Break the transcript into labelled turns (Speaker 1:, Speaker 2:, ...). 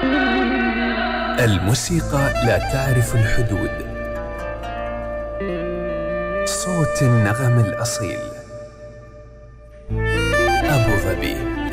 Speaker 1: الموسيقى لا تعرف الحدود. صوت النغم الأصيل. أبو ظبي.